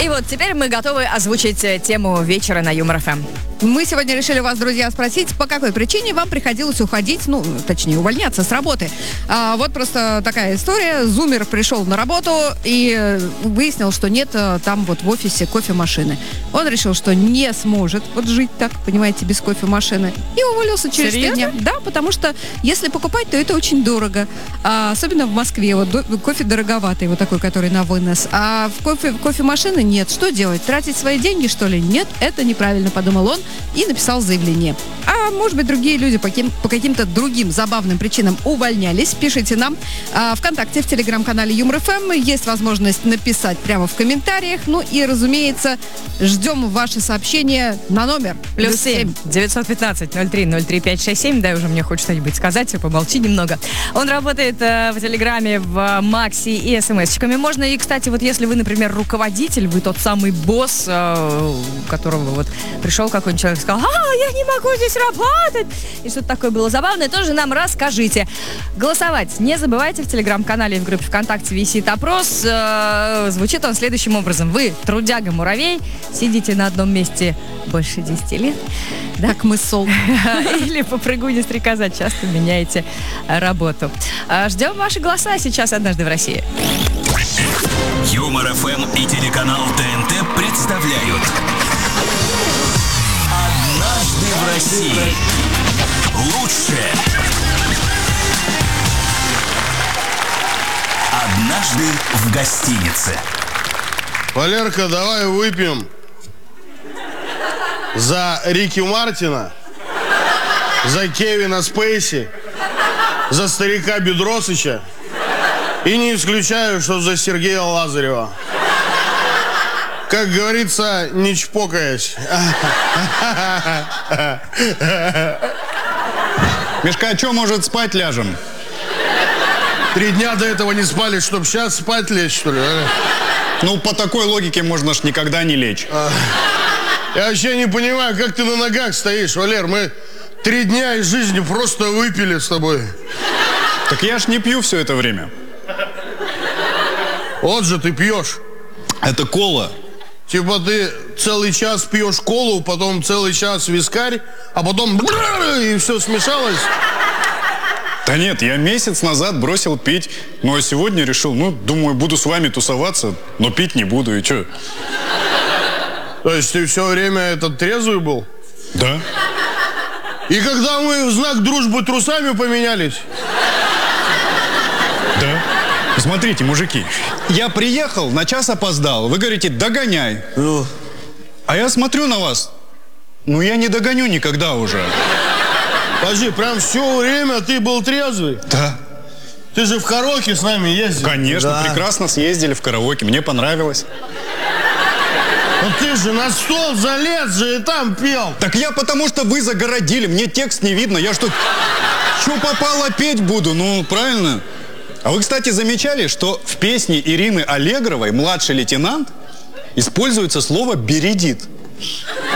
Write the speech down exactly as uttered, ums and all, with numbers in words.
И вот теперь мы готовы озвучить тему вечера на Юмор ФМ. Мы сегодня решили вас, друзья, спросить, по какой причине вам приходилось уходить, ну, точнее, увольняться с работы. А, вот просто такая история. Зумер пришел на работу и выяснил, что нет там вот в офисе кофемашины. Он решил, что не сможет вот жить так, понимаете, без кофемашины. И уволился через три дня. Да, потому что если покупать, то это очень дорого. А, особенно в Москве. Вот до, кофе дороговатый, вот такой, который на вынос. А в кофе, кофемашины нет. Что делать? Тратить свои деньги, что ли? Нет, это неправильно, подумал он. И написал заявление. А может быть, другие люди по, кем, по каким-то другим забавным причинам увольнялись. Пишите нам а, ВКонтакте, в телеграм-канале Юмор ФМ. Есть возможность написать прямо в комментариях. Ну и, разумеется, ждем ваши сообщения на номер. Плюс семь девятьсот пятнадцать ноль три ноль три пять шесть семь. Да, уже мне хочет что-нибудь сказать, помолчи немного. Он работает э, в Телеграме, в Макси и СМС-чиками. Можно и, кстати, вот если вы, например, руководитель, вы тот самый босс, э, которого вот пришел какой-нибудь человек и сказал: а, я не могу здесь работать. И что-то такое было забавное, тоже нам расскажите. Голосовать не забывайте. В Телеграм-канале и в группе ВКонтакте висит опрос. Э, звучит он следующим образом. Вы, трудяга-муравей, сидите на одном месте больше десяти лет. Да? Как мы сол. Или попрыгуня-стрекоза, часто меняете работу. Ждем ваши голоса сейчас «Однажды в России». Юмор ФМ и телеканал ТНТ представляют «Однажды в России». Лучшее. Однажды в гостинице. Валерка, давай выпьем за Рики Мартина, за Кевина Спейси, за старика Бедросыча и не исключаю, что за Сергея Лазарева. Как говорится, не чпокаясь. Мишка, а чё, может, спать ляжем? Три дня до этого не спали, чтоб сейчас спать лечь, что ли? А? Ну, по такой логике можно ж никогда не лечь. А, я вообще не понимаю, как ты на ногах стоишь, Валер. Мы три дня из жизни просто выпили с тобой. Так я ж не пью все это время. Вот же ты пьешь. Это кола. Типа ты целый час пьешь колу, потом целый час вискарь, а потом и все смешалось. Да нет, я месяц назад бросил пить, ну а сегодня решил, ну, думаю, буду с вами тусоваться, но пить не буду, и чё? То есть ты все время этот трезвый был? Да. И когда мы в знак дружбы трусами поменялись? Да. Смотрите, мужики, я приехал, на час опоздал, вы говорите, догоняй. Ну. А я смотрю на вас, ну я не догоню никогда уже. Подожди, прям все время ты был трезвый? Да. Ты же в караоке с нами ездил? Конечно, да. Прекрасно съездили в караоке, мне понравилось. Ну ты же на стол залез же и там пел. Так я потому что вы загородили, мне текст не видно, я что, что попало петь буду, ну правильно? А вы, кстати, замечали, что в песне Ирины Аллегровой «Младший лейтенант» используется слово «бередит»?